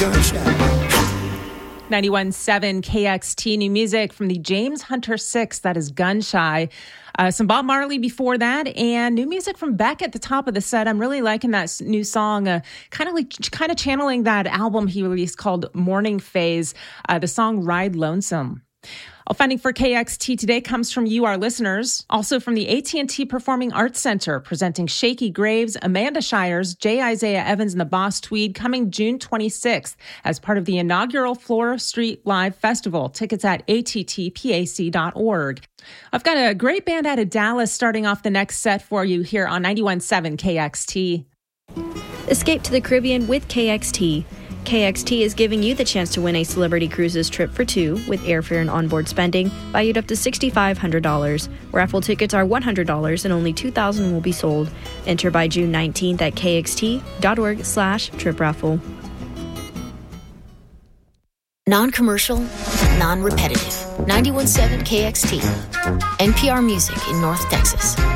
91.7 KXT, new music from the James Hunter Six, that is Gun Shy. Some Bob Marley before that, and new music from Beck at the top of the set. I'm really liking that new song, kind of channeling that album he released called Morning Phase, the song Ride Lonesome. All funding for KXT today comes from you, our listeners. Also from the AT&T Performing Arts Center, presenting Shaky Graves, Amanda Shires, J. Isaiah Evans, and the Boss Tweed, coming June 26th as part of the inaugural Flora Street Live Festival. Tickets at attpac.org. I've got a great band out of Dallas starting off the next set for you here on 91.7 KXT. Escape to the Caribbean with KXT. KXT is giving you the chance to win a Celebrity Cruises trip for two with airfare and onboard spending valued up to $6,500. Raffle tickets are $100 and only 2,000 will be sold. Enter by June 19th at kxt.org/trip raffle. Non-commercial, non-repetitive. 91.7 KXT. NPR Music in North Texas.